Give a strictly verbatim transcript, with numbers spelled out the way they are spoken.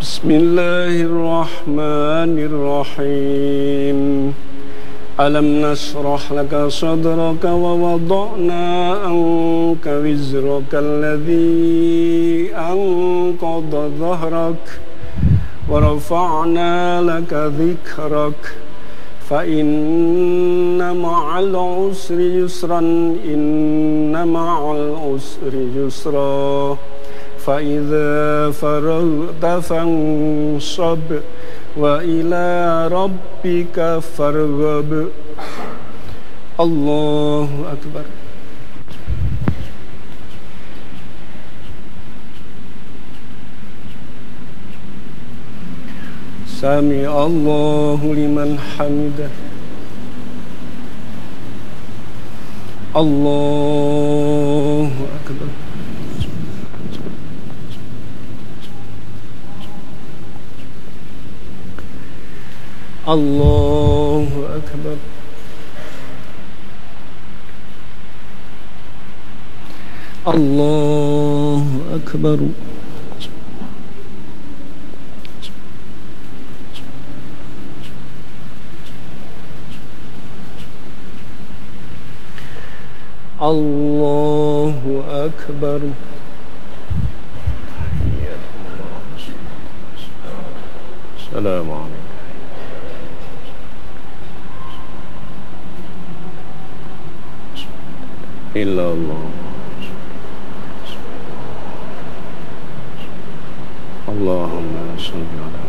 Bismillahirrahmanirrahim. Alam nashrah laka sadraka wa wada'na anka wizraka alladhi anqadha dhahrak wa rafa'na laka dhikrak fa inna ma'al usri yusran inna ma'al usri yusra fa idza faragta fansab wa ila rabbika farghab. Allahu akbar. Sami Allahu liman hamidah. Allahu akbar. Allahu akbar. Allahu akbar. Allahu akbar. Assalamualaikum. Illallah. Allahumma salli ala